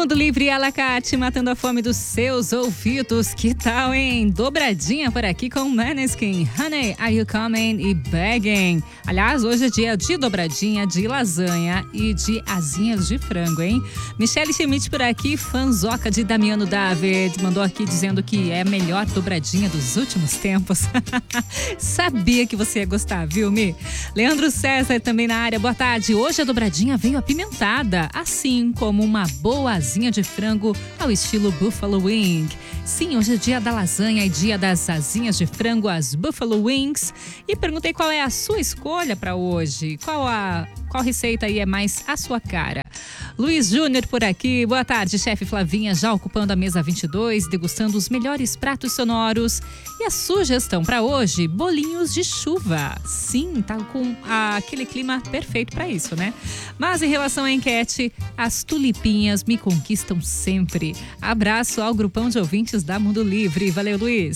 Mundo Livre à la carte, matando a fome dos seus ouvidos. Que tal, hein? Dobradinha por aqui com Maneskin, Honey, Are You Coming e Begging. Aliás, hoje é dia de dobradinha, de lasanha e de asinhas de frango, hein? Michele Schmidt por aqui, fanzoca de Damiano David, mandou aqui dizendo que é a melhor dobradinha dos últimos tempos. Sabia que você ia gostar, viu, Mi? Leandro César também na área, boa tarde. Hoje a dobradinha veio apimentada, assim como uma boa asinha de frango ao estilo Buffalo Wing. Sim, hoje é dia da lasanha e dia das asinhas de frango, as Buffalo Wings. E perguntei qual é a sua escolha para hoje. Qual receita aí é mais a sua cara? Luiz Júnior por aqui. Boa tarde, chefe Flavinha, já ocupando a mesa 22, degustando os melhores pratos sonoros. E a sugestão para hoje, bolinhos de chuva. Sim, tá com aquele clima perfeito para isso, né? Mas em relação à enquete, as tulipinhas me conquistam sempre. Abraço ao grupão de ouvintes da Mundo Livre. Valeu, Luiz.